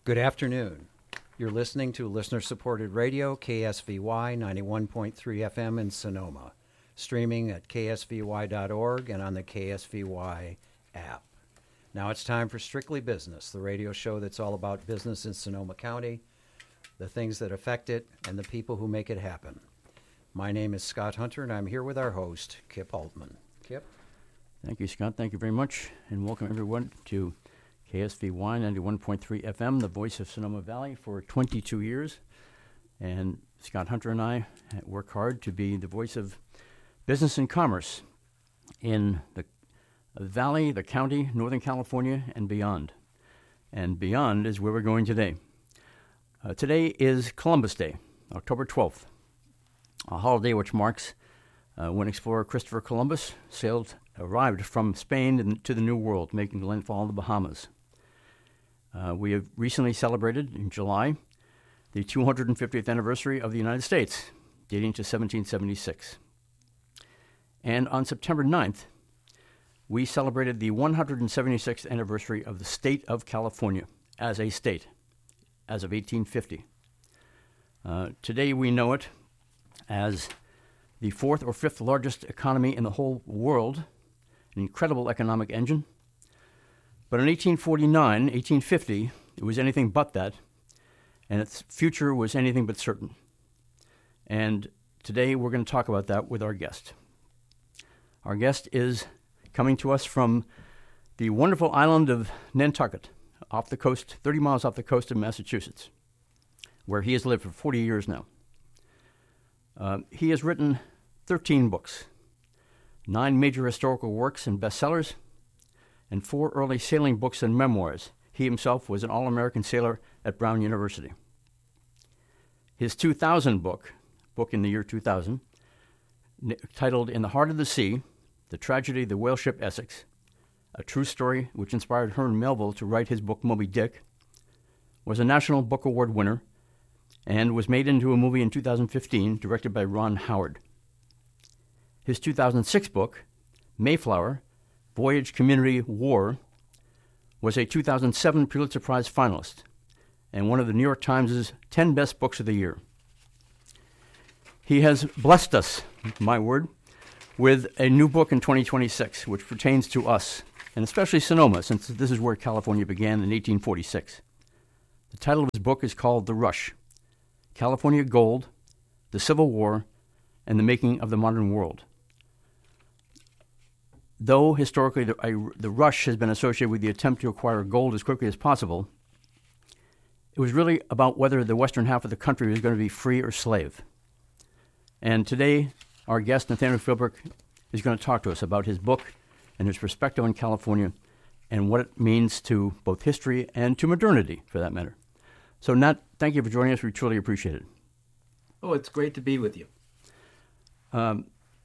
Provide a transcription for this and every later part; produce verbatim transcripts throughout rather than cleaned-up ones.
Good afternoon. You're listening to listener-supported radio, K S V Y ninety-one point three F M in Sonoma, streaming at K S V Y dot org and on the K S V Y app. Now it's time for Strictly Business, the radio show that's all about business in Sonoma County, the things that affect it, and the people who make it happen. My name is Scott Hunter, and I'm here with our host, Kip Altman. Kip? Thank you, Scott. Thank you very much, and welcome everyone to K S V Y ninety-one point three F M, the voice of Sonoma Valley, for twenty-two years. And Scott Hunter and I work hard to be the voice of business and commerce in the valley, the county, Northern California, and beyond. And beyond is where we're going today. Uh, today is Columbus Day, October twelfth, a holiday which marks uh, when explorer Christopher Columbus sailed, arrived from Spain to the New World, making landfall in the Bahamas. Uh, we have recently celebrated in July the two hundred fiftieth anniversary of the United States, dating to seventeen seventy-six. And on September ninth, we celebrated the one hundred seventy-sixth anniversary of the state of California as a state, as of eighteen fifty. Uh, today we know it as the fourth or fifth largest economy in the whole world, an incredible economic engine. But in eighteen forty-nine, eighteen fifty, it was anything but that, and its future was anything but certain. And today we're going to talk about that with our guest. Our guest is coming to us from the wonderful island of Nantucket, off the coast, thirty miles off the coast of Massachusetts, where he has lived for forty years now. Uh, he has written thirteen books, nine major historical works and bestsellers, and four early sailing books and memoirs. He himself was an All-American sailor at Brown University. His two thousand book, book in the year two thousand, n- titled In the Heart of the Sea, The Tragedy of the Whale Ship Essex, a true story which inspired Herman Melville to write his book Moby Dick, was a National Book Award winner and was made into a movie in two thousand fifteen, directed by Ron Howard. His two thousand six book, Mayflower, Voyage, Community, War, was a two thousand seven Pulitzer Prize finalist and one of the New York Times' ten best books of the year. He has blessed us, my word, with a new book in twenty twenty-six, which pertains to us, and especially Sonoma, since this is where California began in eighteen forty-six. The title of his book is called The Rush: California Gold, the Civil War, and the Making of the Modern World. Though historically the, I, the rush has been associated with the attempt to acquire gold as quickly as possible, it was really about whether the western half of the country was going to be free or slave. And today, our guest, Nathaniel Philbrick, is going to talk to us about his book and his perspective on California and what it means to both history and to modernity, for that matter. So, Nat, thank you for joining us. We truly appreciate it. Oh, it's great to be with you. Um,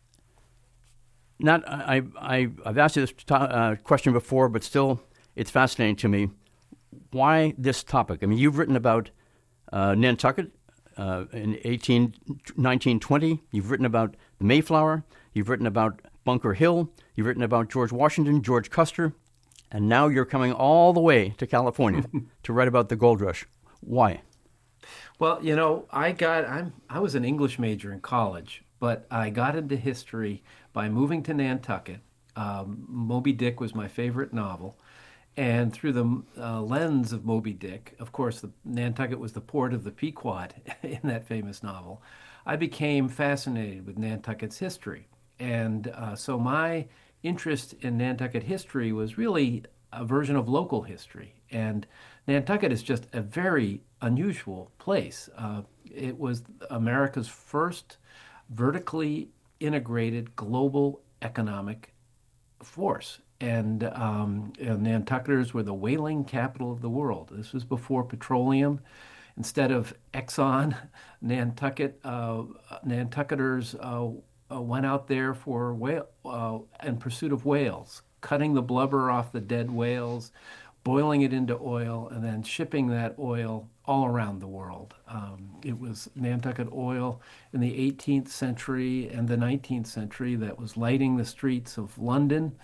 Nat, I, I, I've asked you this to, uh, question before, but still, it's fascinating to me. Why this topic? I mean, you've written about uh, Nantucket uh, in eighteen, nineteen twenty. You've written about the Mayflower. You've written about Bunker Hill. You've written about George Washington, George Custer. And now you're coming all the way to California to write about the gold rush. Why? Well, you know, I got I'm I was an English major in college, but I got into history by moving to Nantucket. Um, Moby Dick was my favorite novel, and through the uh, lens of Moby Dick, of course, the, Nantucket was the port of the Pequod in that famous novel. I became fascinated with Nantucket's history, and uh, so my interest in Nantucket history was really a version of local history. And Nantucket is just a very unusual place. Uh, it was America's first vertically integrated global economic force. And um, you know, Nantucketers were the whaling capital of the world. This was before petroleum. Instead of Exxon, Nantucket uh, Nantucketers uh, uh, went out there for whale uh, in pursuit of whales, cutting the blubber off the dead whales, boiling it into oil, and then shipping that oil all around the world. Um, it was Nantucket oil in the eighteenth century and the nineteenth century that was lighting the streets of London,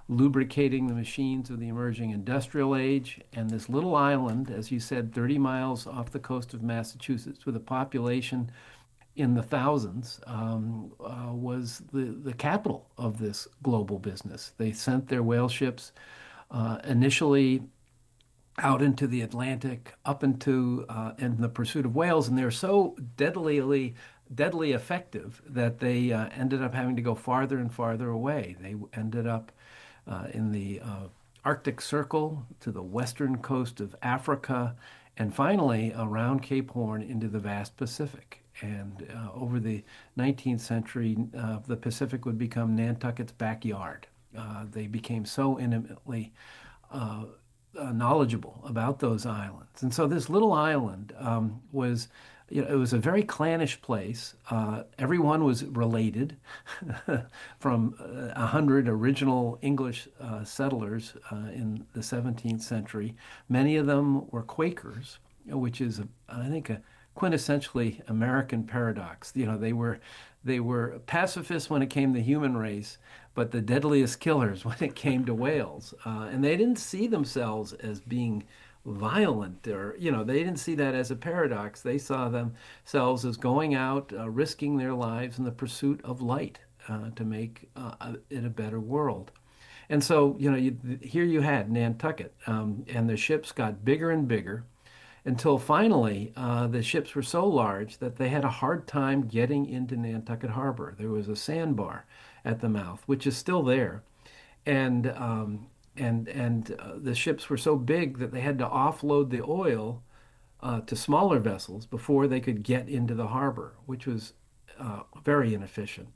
lubricating the machines of the emerging industrial age. And this little island, as you said, thirty miles off the coast of Massachusetts, with a population in the thousands, um, uh, was the, the capital of this global business. They sent their whale ships uh, initially out into the Atlantic, up into uh, in the pursuit of whales, and they're so deadly, deadly effective that they uh, ended up having to go farther and farther away. They ended up uh, in the uh, Arctic Circle, to the western coast of Africa, and finally around Cape Horn into the vast Pacific. And uh, over the nineteenth century, uh, the Pacific would become Nantucket's backyard. Uh, they became so intimately uh, uh, knowledgeable about those islands. And so this little island um, was, you know, it was a very clannish place. Uh, everyone was related from a uh, hundred original English uh, settlers uh, in the seventeenth century. Many of them were Quakers, which is, a, I think, a quintessentially American paradox. You know, they were they were pacifists when it came to the human race, but the deadliest killers when it came to whales. Uh, and they didn't see themselves as being violent, or, you know, they didn't see that as a paradox. They saw themselves as going out, uh, risking their lives in the pursuit of light uh, to make uh, it a better world. And so, you know, you, here you had Nantucket, um, and the ships got bigger and bigger, until finally uh, the ships were so large that they had a hard time getting into Nantucket Harbor. There was a sandbar at the mouth, which is still there, and um, and and uh, the ships were so big that they had to offload the oil uh, to smaller vessels before they could get into the harbor, which was uh, very inefficient.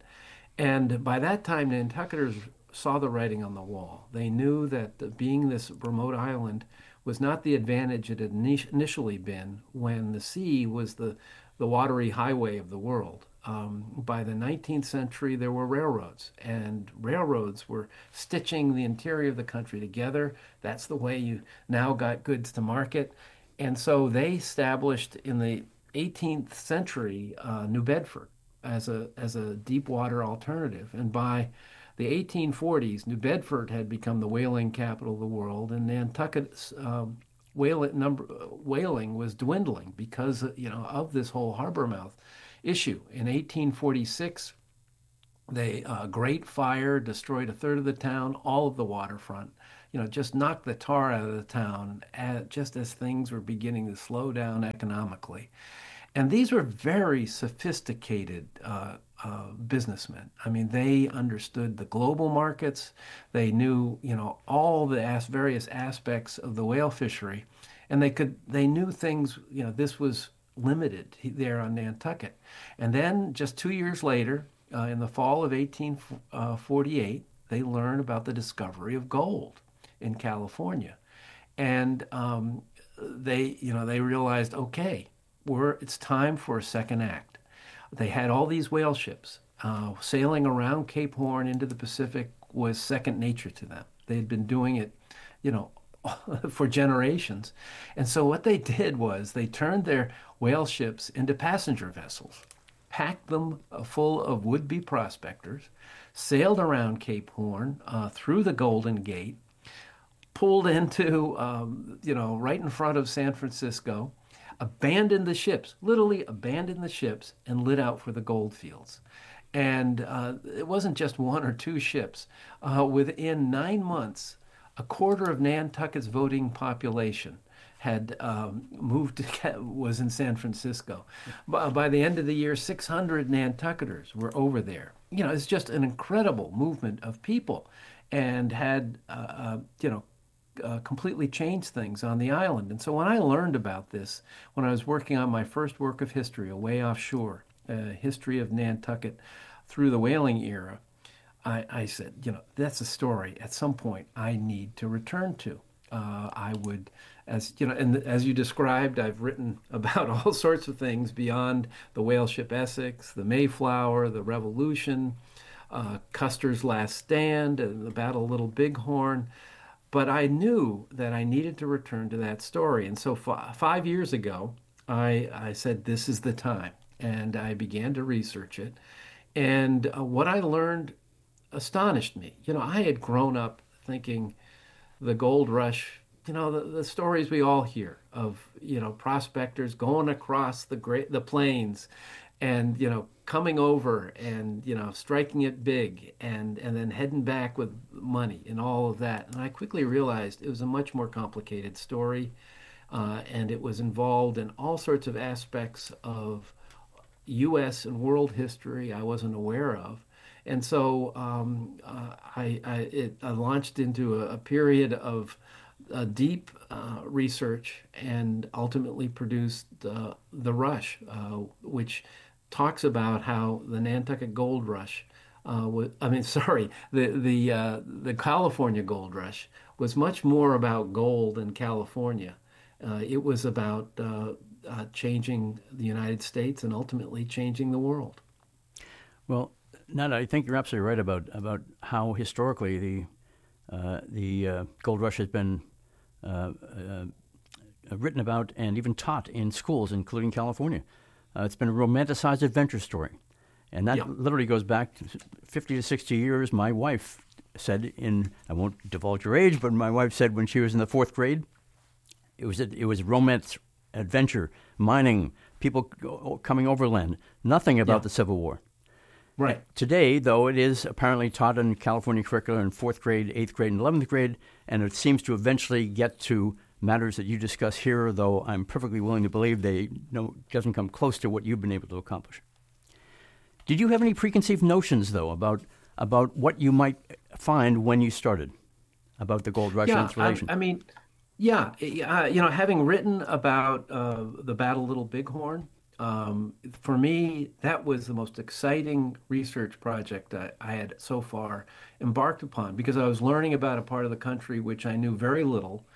And by that time, Nantucketers saw the writing on the wall. They knew that the, being this remote island was not the advantage it had initially been when the sea was the, the watery highway of the world. Um, by the nineteenth century, there were railroads, and railroads were stitching the interior of the country together. That's the way you now got goods to market. And so they established in the eighteenth century uh, New Bedford as a, as a deep water alternative. And by the eighteen forties, New Bedford had become the whaling capital of the world, and Nantucket's um, whale number, whaling was dwindling because, you know, of this whole harbor mouth issue. In eighteen forty-six, they uh, Great Fire destroyed a third of the town, all of the waterfront. You know, just knocked the tar out of the town, at, just as things were beginning to slow down economically. And these were very sophisticated uh, uh, businessmen. I mean, they understood the global markets. They knew, you know, all the as- various aspects of the whale fishery, and they could. They knew things. You know, this was limited there on Nantucket. And then, just two years later, uh, in the fall of eighteen forty-eight, they learned about the discovery of gold in California, and um, they, you know, they realized, okay, We're, it's time for a second act. They had all these whale ships. Uh, sailing around Cape Horn into the Pacific was second nature to them. They had been doing it, you know, for generations. And so what they did was they turned their whale ships into passenger vessels, packed them full of would-be prospectors, sailed around Cape Horn uh, through the Golden Gate, pulled into, um, you know, right in front of San Francisco, abandoned the ships, literally abandoned the ships, and lit out for the gold fields. And uh, it wasn't just one or two ships. Uh, within nine months, a quarter of Nantucket's voting population had um, moved to, was in San Francisco. By, by the end of the year, six hundred Nantucketers were over there. You know, it's just an incredible movement of people, and had, uh, uh, you know, Uh, completely changed things on the island. And so when I learned about this, when I was working on my first work of history, away offshore, uh, history of Nantucket through the whaling era, I, I said, you know, that's a story at some point I need to return to. Uh, I would, as you know, and as you described, I've written about all sorts of things beyond the whale ship Essex, the Mayflower, the Revolution, uh, Custer's Last Stand, and the Battle of Little Bighorn. But I knew that I needed to return to that story. And so f- five years ago, I, I said, this is the time. And I began to research it. And uh, what I learned astonished me. You know, I had grown up thinking the gold rush, you know, the, the stories we all hear of, you know, prospectors going across the great the plains and, you know, coming over and, you know, striking it big and and then heading back with money and all of that. And I quickly realized it was a much more complicated story, uh, and it was involved in all sorts of aspects of U S and world history I wasn't aware of. And so um, uh, I, I, it, I launched into a, a period of uh, deep uh, research and ultimately produced uh, The Rush, uh, which talks about how the Nantucket Gold Rush, uh, was, I mean, sorry, the the uh, the California Gold Rush was much more about gold in California. Uh, it was about uh, uh, changing the United States and ultimately changing the world. Well, Nada, I think you're absolutely right about about how historically the uh, the uh, gold rush has been uh, uh, written about and even taught in schools, including California. Uh, it's been a romanticized adventure story, and that Yeah. literally goes back fifty to sixty years. My wife said in, I won't divulge her age, but my wife said when she was in the fourth grade, it was it was romance, adventure, mining, people go- coming overland, nothing about Yeah. the Civil War. Right. Today, though, it is apparently taught in California curricula in fourth grade, eighth grade, and eleventh grade, and it seems to eventually get to matters that you discuss here, though I'm perfectly willing to believe they no doesn't come close to what you've been able to accomplish. Did you have any preconceived notions, though, about about what you might find when you started, about the gold rush and Yeah, its relation? I, I mean, yeah, uh, you know, having written about uh, the Battle of Little Bighorn, um, for me, that was the most exciting research project I, I had so far embarked upon because I was learning about a part of the country which I knew very little,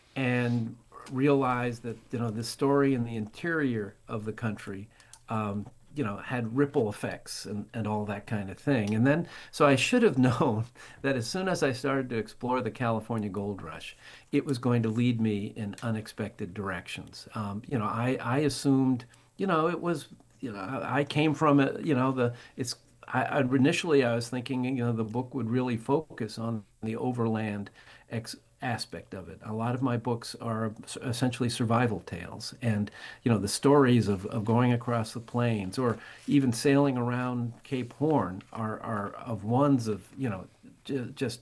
and realized that you know the story in the interior of the country, um, you know, had ripple effects and, and all that kind of thing. And then, so I should have known that as soon as I started to explore the California Gold Rush, it was going to lead me in unexpected directions. Um, you know, I, I assumed, you know, it was, you know, I, I came from it, you know, the, it's, I, I initially I was thinking, you know, the book would really focus on the overland ex aspect of it. A lot of my books are essentially survival tales, and you know the stories of, of going across the plains or even sailing around Cape Horn are are of ones of you know j- just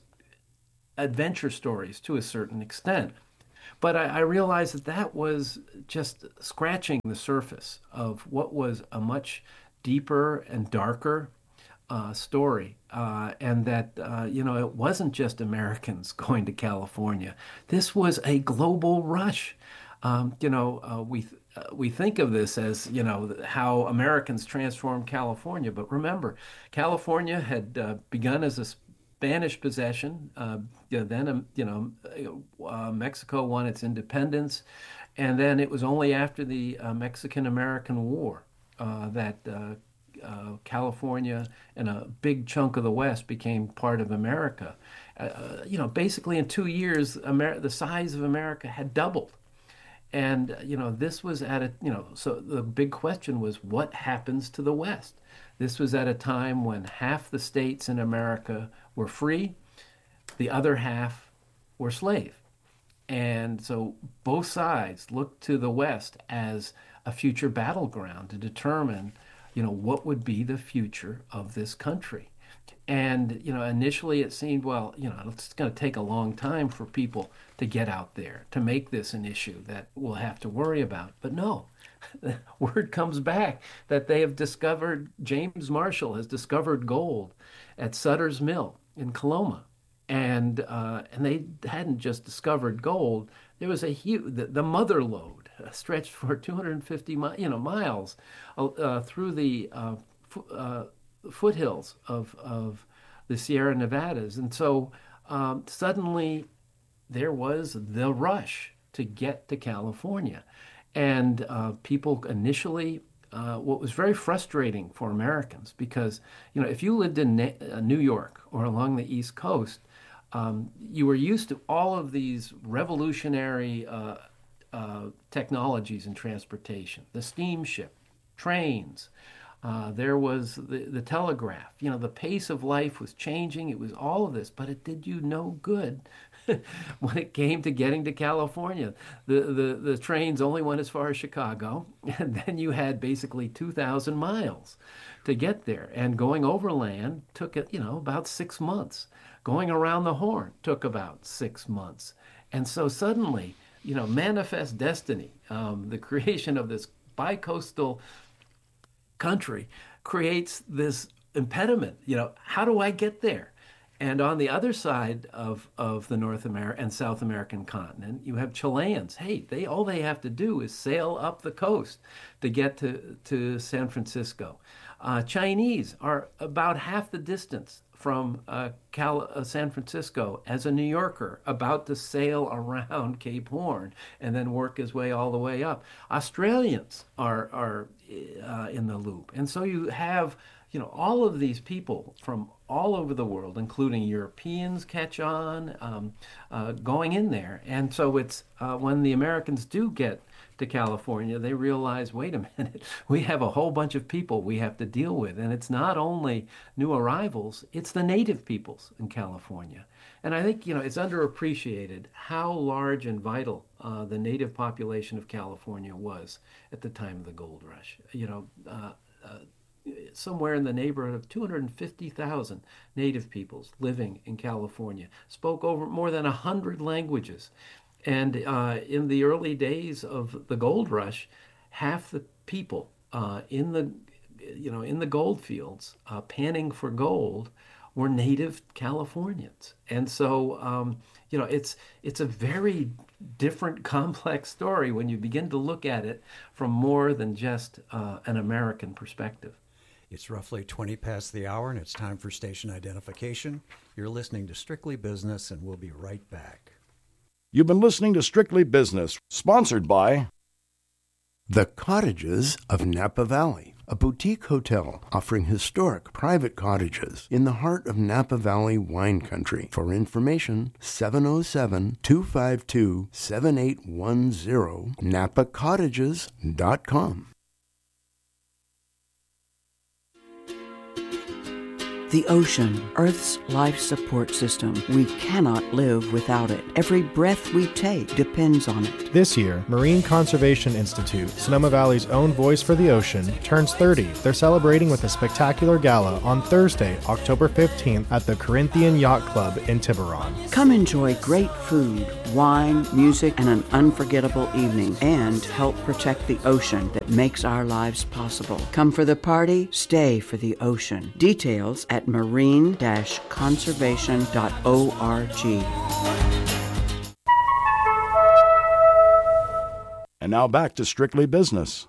adventure stories to a certain extent. But I, I realized that that was just scratching the surface of what was a much deeper and darker uh, story, uh, and that uh, you know it wasn't just Americans going to California. This was a global rush. Um, you know, uh, we th- uh, we think of this as you know how Americans transformed California, but remember, California had uh, begun as a Spanish possession. Uh, you know, then um, you know uh, Mexico won its independence, and then it was only after the uh, Mexican-American War uh, that uh, uh, California and a big chunk of the West became part of America. Uh, you know, basically in two years, Amer- the size of America had doubled. And, you know, this was at a, you know, so the big question was what happens to the West? This was at a time when half the states in America were free, the other half were slave. And so both sides looked to the West as a future battleground to determine, you know, what would be the future of this country. And, you know, initially it seemed, well, you know, it's going to take a long time for people to get out there to make this an issue that we'll have to worry about. But no, word comes back that they have discovered, James Marshall has discovered gold at Sutter's Mill in Coloma. And uh, and they hadn't just discovered gold. There was a huge, the, the mother lode stretched for two hundred fifty mi- you know, miles uh, through the uh, fo- uh, foothills of, of the Sierra Nevadas. And so um, suddenly there was the rush to get to California. And uh, people initially, uh, what was very frustrating for Americans, because, you know, if you lived in Na- uh, New York or along the East Coast, um, you were used to all of these revolutionary uh, uh, technologies in transportation, the steamship, trains, Uh, there was the, the telegraph. You know, the pace of life was changing. It was all of this, but it did you no good when it came to getting to California. The, the, the trains only went as far as Chicago, and then you had basically two thousand miles to get there. And going overland took, you know, about six months. Going around the Horn took about six months. And so suddenly, you know, manifest destiny, um, the creation of this bicoastal country creates this impediment. You know, how do I get there? And on the other side of, of the North American and South American continent, you have Chileans. Hey, they all they have to do is sail up the coast to get to, to San Francisco. Uh, Chinese are about half the distance from uh, Cal- uh, San Francisco as a New Yorker about to sail around Cape Horn and then work his way all the way up. Australians are are uh, in the loop, and so you have you know all of these people from all over the world, including Europeans, catch on um, uh, going in there, and so it's uh, when the Americans do get to California, they realize, wait a minute, we have a whole bunch of people we have to deal with. And it's not only new arrivals, it's the native peoples in California. And I think, you know, it's underappreciated how large and vital uh, the native population of California was at the time of the gold rush. You know, uh, uh, somewhere in the neighborhood of two hundred fifty thousand native peoples living in California, spoke over more than one hundred languages. And uh, in the early days of the gold rush, half the people uh, in the, you know, in the gold fields uh, panning for gold were native Californians. And so, um, you know, it's it's a very different, complex story when you begin to look at it from more than just uh, an American perspective. It's roughly twenty past the hour, and it's time for station identification. You're listening to Strictly Business, and we'll be right back. You've been listening to Strictly Business, sponsored by The Cottages of Napa Valley, a boutique hotel offering historic private cottages in the heart of Napa Valley wine country. For information, seven oh seven, two five two, seven eight one zero, napa cottages dot com. The ocean, Earth's life support system. We cannot live without it. Every breath we take depends on it. This year, Marine Conservation Institute, Sonoma Valley's own voice for the ocean, turns thirty. They're celebrating with a spectacular gala on Thursday, October fifteenth at the Corinthian Yacht Club in Tiburon. Come enjoy great food, wine, music, and an unforgettable evening, and help protect the ocean that makes our lives possible. Come for the party, stay for the ocean. Details at marine dash conservation dot org. And now back to Strictly Business.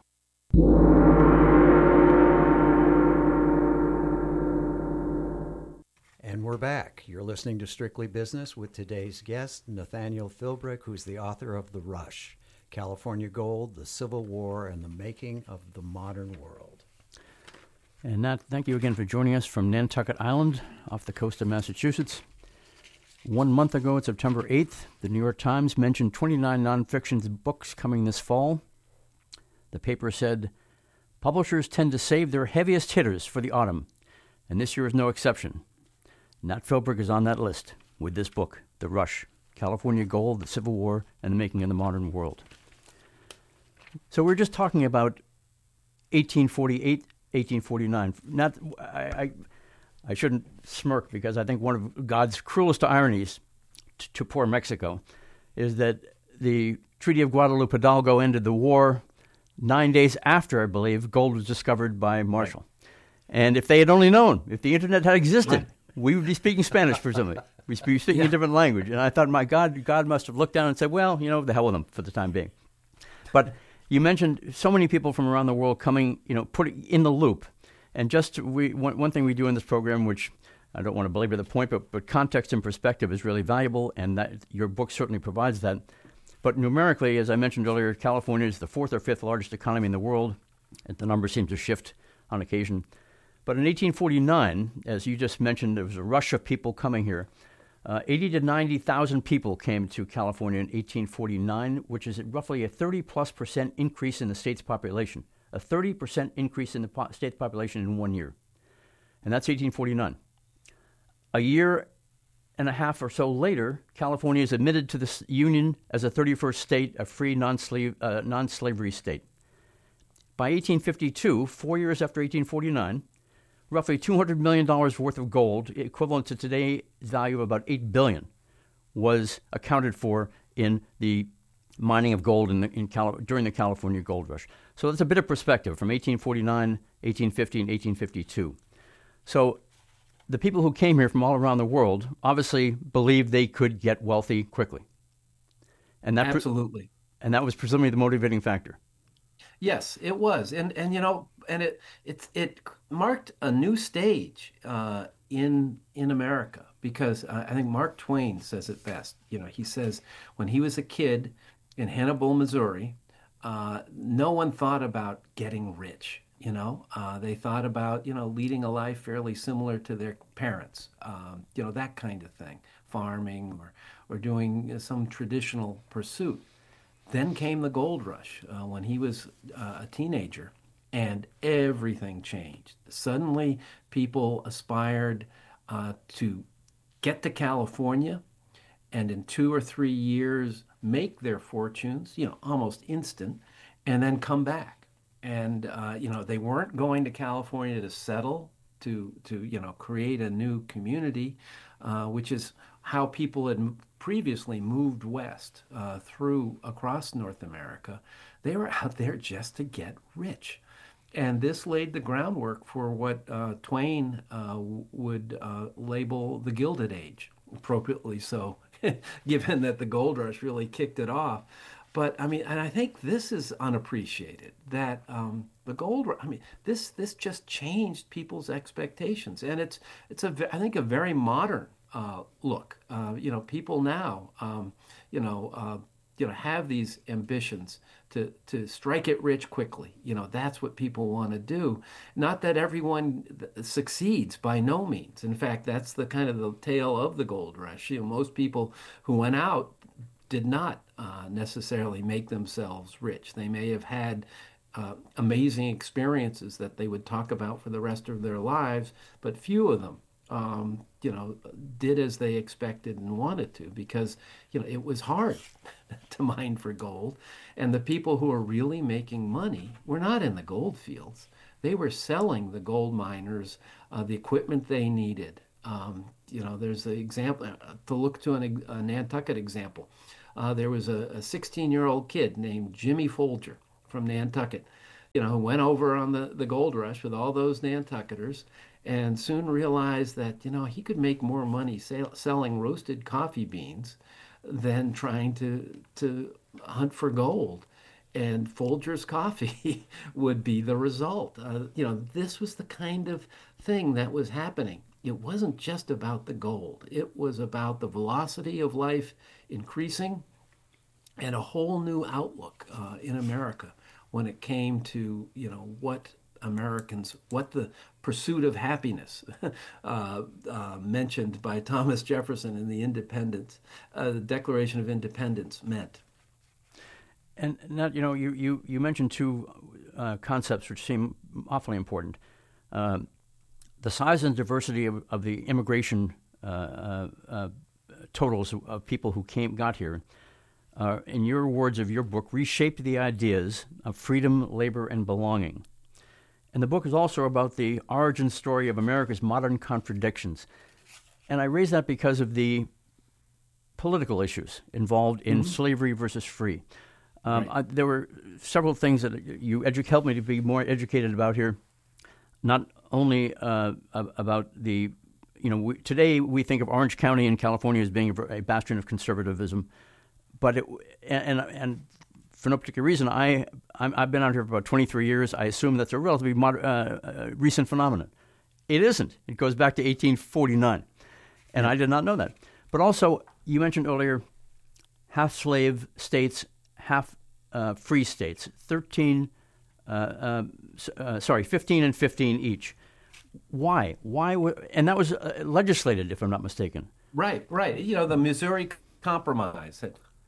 And we're back. You're listening to Strictly Business with today's guest, Nathaniel Philbrick, who's the author of The Rush, California Gold, the Civil War, and the Making of the Modern World. And Nat, thank you again for joining us from Nantucket Island off the coast of Massachusetts. One month ago, on September eighth, the New York Times mentioned twenty-nine nonfiction books coming this fall. The paper said, publishers tend to save their heaviest hitters for the autumn, and this year is no exception. Nat Philbrick is on that list with this book, The Rush, California Gold, the Civil War, and the Making of the Modern World. So we're just talking about eighteen forty-eight, eighteen forty-nine. Not, I, I, I shouldn't smirk because I think one of God's cruelest ironies t- to poor Mexico is that the Treaty of Guadalupe Hidalgo ended the war nine days after, I believe, gold was discovered by Marshall. Right. And if they had only known, if the internet had existed, right, we would be speaking Spanish for something. We'd be speaking yeah. a different language. And I thought, my God, God must have looked down and said, well, you know, the hell with them for the time being. But you mentioned so many people from around the world coming, you know, putting in the loop. And just we one, one thing we do in this program, which I don't want to belabor the point, but, but context and perspective is really valuable, and that your book certainly provides that. But numerically, as I mentioned earlier, California is the fourth or fifth largest economy in the world, and the numbers seem to shift on occasion. But in eighteen forty-nine, as you just mentioned, there was a rush of people coming here. Uh, eighty to ninety thousand people came to California in eighteen forty-nine, which is roughly a thirty plus percent increase in the state's population. a thirty percent increase in the po- state population in one year. And that's eighteen forty-nine. A year and a half or so later, California is admitted to the Union as a thirty-first state, a free non-slave, uh, non-slavery state. By eighteen fifty-two, four years after eighteen forty-nine, roughly two hundred million dollars worth of gold, equivalent to today's value of about eight billion dollars, was accounted for in the mining of gold in the, in Cali- during the California gold rush. So that's a bit of perspective from eighteen forty-nine, eighteen fifty, and eighteen fifty-two. So the people who came here from all around the world obviously believed they could get wealthy quickly. And that Absolutely. Pre- and that was presumably the motivating factor. Yes, it was. And, and you know, and it, it, it marked a new stage uh, in, in America. Because uh, I think Mark Twain says it best. You know, he says when he was a kid in Hannibal, Missouri, uh, no one thought about getting rich. You know, uh, they thought about, you know, leading a life fairly similar to their parents. Um, you know, that kind of thing, farming or or doing some traditional pursuit. Then came the gold rush uh, when he was uh, a teenager, and everything changed. Suddenly, people aspired uh, to get to California, and in two or three years make their fortunes, you know, almost instant, and then come back. And, uh, you know, they weren't going to California to settle, to, to you know, create a new community, uh, which is how people had previously moved west uh, through across North America. They were out there just to get rich. And this laid the groundwork for what uh, Twain uh, would uh, label the Gilded Age, appropriately so, given that the gold rush really kicked it off. But I mean, and I think this is unappreciated, that um, the gold rush, I mean, this this just changed people's expectations. And it's, it's a, I think, a very modern uh, look. Uh, you know, people now, um, you know, uh, you know, have these ambitions to, to strike it rich quickly. You know, that's what people want to do. Not that everyone th- succeeds, by no means. In fact, that's the kind of the tale of the gold rush. You know, most people who went out did not uh, necessarily make themselves rich. They may have had uh, amazing experiences that they would talk about for the rest of their lives, but few of them Um, you know, did as they expected and wanted to, because, you know, it was hard to mine for gold. And the people who were really making money were not in the gold fields. They were selling the gold miners uh, the equipment they needed. Um, you know, there's the example, uh, to look to an, a Nantucket example. Uh, there was a sixteen-year-old kid named Jimmy Folger from Nantucket, you know, who went over on the, the gold rush with all those Nantucketers, and soon realized that, you know, he could make more money sell, selling roasted coffee beans than trying to to hunt for gold. And Folger's coffee would be the result. Uh, you know, this was the kind of thing that was happening. It wasn't just about the gold. It was about the velocity of life increasing and a whole new outlook uh, in America when it came to, you know, what Americans, what the pursuit of happiness uh, uh, mentioned by Thomas Jefferson in the Independence, uh, the Declaration of Independence meant. And now, you know, you, you, you mentioned two uh, concepts which seem awfully important. Uh, the size and diversity of, of the immigration uh, uh, uh, totals of people who came got here, uh, in your words of your book, reshaped the ideas of freedom, labor, and belonging. And the book is also about the origin story of America's modern contradictions. And I raise that because of the political issues involved in mm-hmm. slavery versus free. Um, right. I, there were several things that you edu- helped me to be more educated about here, not only uh, about the, you know, we, today we think of Orange County in California as being a, a bastion of conservatism, but it, and, and for no particular reason, I, I'm, I've been out here for about twenty-three years. I assume that's a relatively moder- uh, uh, recent phenomenon. It isn't. It goes back to eighteen forty-nine, and I did not know that. But also, you mentioned earlier, half-slave states, half uh, free states, thirteen, uh, uh, uh, sorry, fifteen and fifteen each. Why? Why? W- and that was uh, legislated, if I'm not mistaken. Right, right. You know, the Missouri Compromise had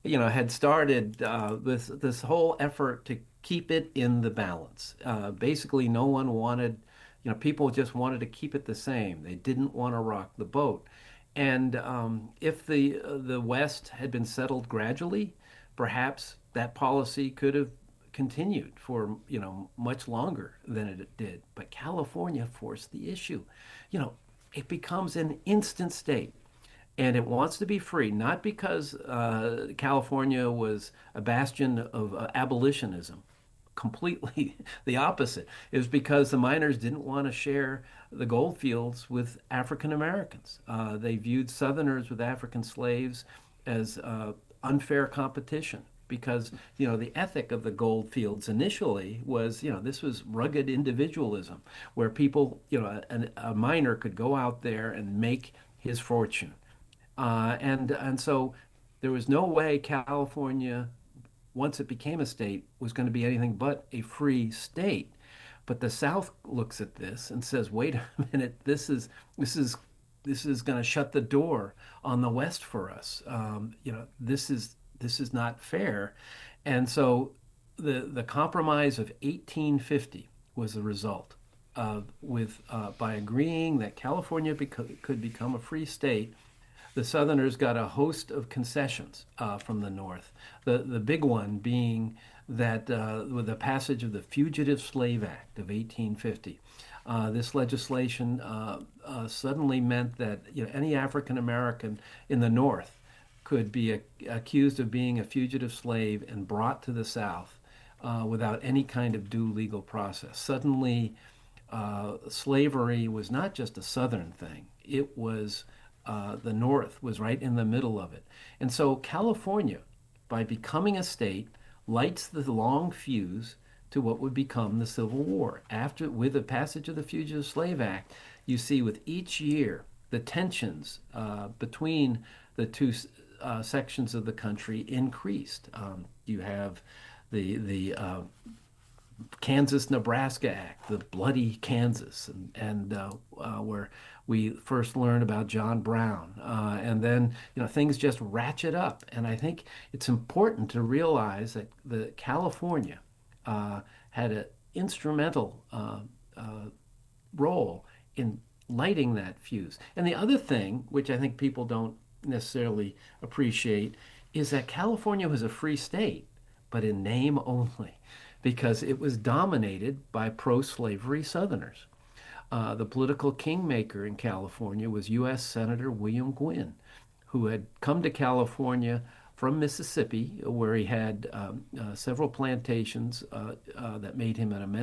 you know, had started uh, this this whole effort to keep it in the balance. Uh, basically, no one wanted, you know, people just wanted to keep it the same. They didn't want to rock the boat. And um, if the uh, the West had been settled gradually, perhaps that policy could have continued for, you know, much longer than it did. But California forced the issue. You know, it becomes an instant state. And it wants to be free, not because uh, California was a bastion of uh, abolitionism. Completely the opposite. It was because the miners didn't want to share the gold fields with African Americans. Uh, they viewed Southerners with African slaves as uh, unfair competition, because, you know, the ethic of the gold fields initially was, you know, this was rugged individualism, where people, you know, a, a miner could go out there and make his fortune. Uh, and and so there was no way California, once it became a state, was going to be anything but a free state. But the South looks at this and says, "Wait a minute, this is this is this is going to shut the door on the West for us. Um, you know, this is this is not fair." And so the the compromise of eighteen fifty was the result of with uh, by agreeing that California beco- could become a free state. The Southerners got a host of concessions uh, from the North. The the big one being that uh, with the passage of the Fugitive Slave Act of eighteen fifty, uh, this legislation uh, uh, suddenly meant that, you know, any African American in the North could be a, accused of being a fugitive slave and brought to the South uh, without any kind of due legal process. Suddenly, uh, slavery was not just a Southern thing; it was Uh, the North was right in the middle of it. And so California, by becoming a state, lights the long fuse to what would become the Civil War. After, with the passage of the Fugitive Slave Act, you see with each year the tensions uh, between the two uh, sections of the country increased. Um, you have the the uh, Kansas-Nebraska Act, the bloody Kansas, and, and uh, uh, where we first learned about John Brown. Uh, and then, you know, things just ratchet up. And I think it's important to realize that the California uh, had an instrumental uh, uh, role in lighting that fuse. And the other thing, which I think people don't necessarily appreciate, is that California was a free state, but in name only, because it was dominated by pro-slavery Southerners. Uh, the political kingmaker in California was U S Senator William Gwin, who had come to California from Mississippi, where he had um, uh, several plantations uh, uh, that made him an immense